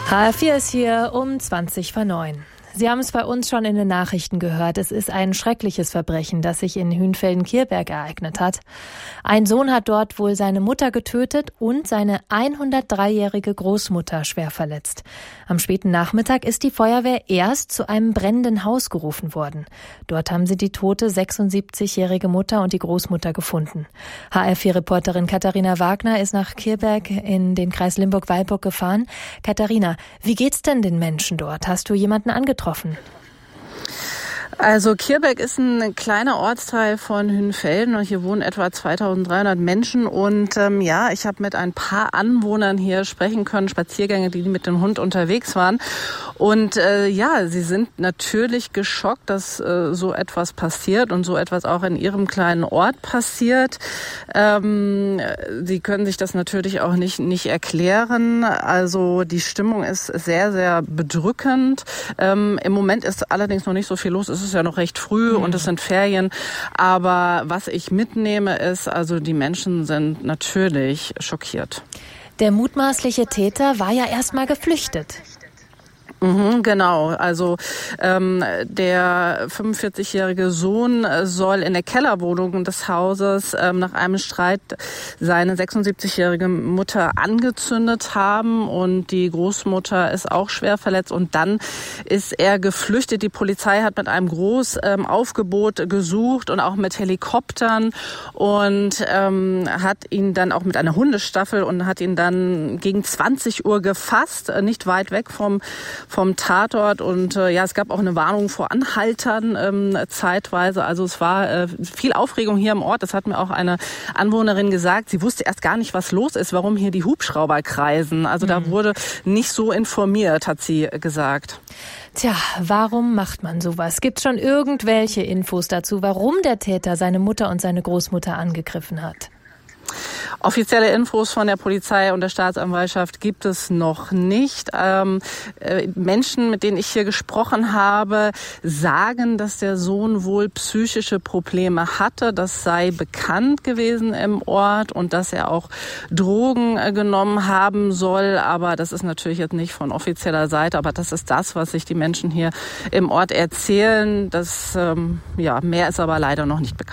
HR4 ist hier um 20:09. Sie haben es bei uns schon in den Nachrichten gehört. Es ist ein schreckliches Verbrechen, das sich in Hünfelden-Kierberg ereignet hat. Ein Sohn hat dort wohl seine Mutter getötet und seine 103-jährige Großmutter schwer verletzt. Am späten Nachmittag ist die Feuerwehr erst zu einem brennenden Haus gerufen worden. Dort haben sie die tote 76-jährige Mutter und die Großmutter gefunden. HR4-Reporterin Katharina Wagner ist nach Kierberg in den Kreis Limburg-Weilburg gefahren. Katharina, wie geht's denn den Menschen dort? Hast du jemanden angetroffen? Also Kierberg ist ein kleiner Ortsteil von Hünfelden und hier wohnen etwa 2300 Menschen und ich habe mit ein paar Anwohnern hier sprechen können, Spaziergänger, die mit dem Hund unterwegs waren und sie sind natürlich geschockt, dass so etwas passiert und so etwas auch in ihrem kleinen Ort passiert. Sie können sich das natürlich auch nicht erklären, also die Stimmung ist sehr, sehr bedrückend. Im Moment ist allerdings noch nicht so viel los, es ist ja noch recht früh und es sind Ferien. Aber was ich mitnehme ist, also die Menschen sind natürlich schockiert. Der mutmaßliche Täter war ja erstmal geflüchtet. Genau, also der 45-jährige Sohn soll in der Kellerwohnung des Hauses nach einem Streit seine 76-jährige Mutter angezündet haben und die Großmutter ist auch schwer verletzt und dann ist er geflüchtet. Die Polizei hat mit einem Großaufgebot gesucht und auch mit Helikoptern und hat ihn dann auch mit einer Hundestaffel und hat ihn dann gegen 20 Uhr gefasst, nicht weit weg vom Tatort und es gab auch eine Warnung vor Anhaltern zeitweise. Also es war viel Aufregung hier im Ort. Das hat mir auch eine Anwohnerin gesagt. Sie wusste erst gar nicht, was los ist, warum hier die Hubschrauber kreisen. Also da wurde nicht so informiert, hat sie gesagt. Tja, warum macht man sowas? Gibt es schon irgendwelche Infos dazu, warum der Täter seine Mutter und seine Großmutter angegriffen hat? Offizielle Infos von der Polizei und der Staatsanwaltschaft gibt es noch nicht. Menschen, mit denen ich hier gesprochen habe, sagen, dass der Sohn wohl psychische Probleme hatte. Das sei bekannt gewesen im Ort und dass er auch Drogen genommen haben soll. Aber das ist natürlich jetzt nicht von offizieller Seite. Aber das ist das, was sich die Menschen hier im Ort erzählen. Mehr ist aber leider noch nicht bekannt.